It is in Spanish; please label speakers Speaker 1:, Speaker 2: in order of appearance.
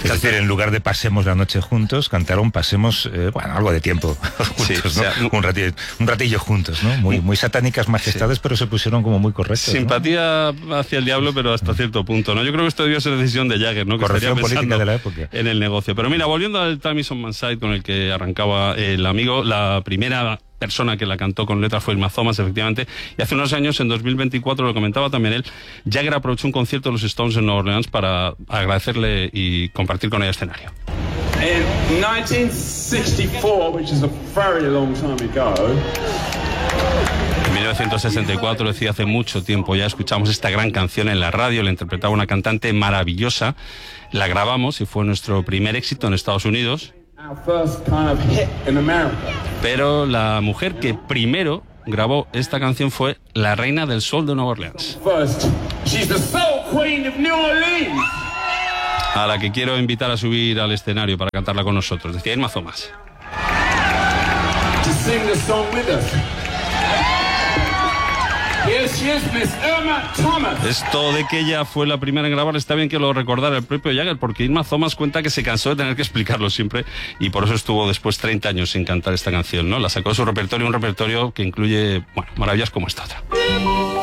Speaker 1: Es decir, en lugar de pasemos la noche juntos, cantaron pasemos, algo de tiempo juntos, sí, ¿no? O sea, un ratillo juntos, ¿no? Muy satánicas majestades, sí. Pero se pusieron como muy correctos.
Speaker 2: Simpatía, ¿no?, hacia el diablo, pero hasta cierto punto, ¿no? Yo creo que esto debió ser decisión de Jagger, ¿no? Que
Speaker 1: corrección política de la época.
Speaker 2: En el negocio. Pero mira, volviendo al Time Is On My Side con el que arrancaba el amigo, la primera persona que la cantó con letras fue Irma Thomas, efectivamente, y hace unos años, en 2024, lo comentaba también él, Jagger aprovechó un concierto de los Stones en Nueva Orleans para agradecerle y compartir con ella escenario.
Speaker 3: In 1964, which is a very long time ago.
Speaker 2: En 1964, decía, hace mucho tiempo ya escuchamos esta gran canción en la radio, la interpretaba una cantante maravillosa, la grabamos y fue nuestro primer éxito en Estados Unidos. Pero la mujer que primero grabó esta canción fue la reina del soul de Nueva Orleans. A la que quiero invitar a subir al escenario para cantarla con nosotros. Decía Irma Thomas. Esto de que ella fue la primera en grabar está bien que lo recordara el propio Jagger, porque Irma Thomas cuenta que se cansó de tener que explicarlo siempre y por eso estuvo después 30 años sin cantar esta canción, ¿no? La sacó de su repertorio, un repertorio que incluye, maravillas como esta otra.